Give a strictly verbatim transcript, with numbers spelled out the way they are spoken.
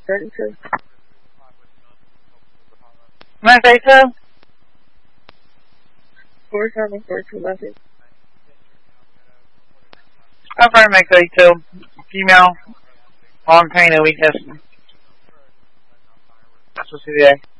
thirty-two. Mac thirty-two? four seven four two message. Affirm Mac thirty-two. Female. Long pain and weakness. That's what C V A.